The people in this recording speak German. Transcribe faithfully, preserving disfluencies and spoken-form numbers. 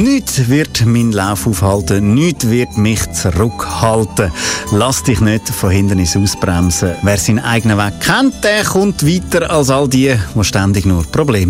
Nichts wird meinen Lauf aufhalten, nichts wird mich zurückhalten. Lass dich nicht von Hindernissen ausbremsen. Wer seinen eigenen Weg kennt, der kommt weiter als all die, die ständig nur Probleme